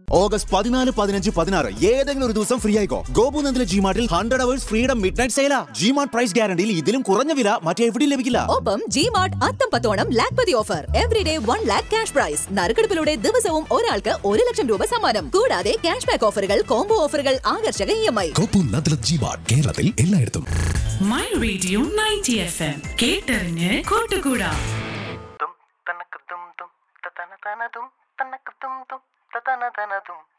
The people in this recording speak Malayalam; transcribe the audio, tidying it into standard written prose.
ഓഗസ്റ്റ് 14, 15, 16 ഏതെങ്കിലും ഒരു ദിവസം ഫ്രീ ആയിക്കോ. ഗോപുനന്ദിലെ ജിമാർട്ടിൽ 100 hours freedom midnight സെയിലാ. G-Mart price ഗ്യാരണ്ടിയിൽ ഇതിലും കുറഞ്ഞ വില മറ്റെവിടെയും ലഭിക്കില്ല. ഒപ്പം G-Mart അത്തംപത്തോണം Lakhpati offer. Everyday 1 lakh cash prize. നറുക്കെടുപ്പിലൂടെ ദിവസവും ഒരാൾക്ക് 1 ലക്ഷം രൂപ സമ്മാനം. കൂടാതെ ക്യാഷ് ബാക്ക് ഓഫറുകൾ, കോംബോ ഓഫറുകൾ, ആകർഷക EMI. ഗോപുനന്ദിലെ ജിമാർട്ട് കേരളത്തിൽ എല്ലായിടത്തും. മൈ റേഡിയോ 90 FM കേട്ടറിഞ്ഞ് കൂട്ടുകൂടാ. തനക്ക് തും തും തനതും തനക്ക് തും തും തനതും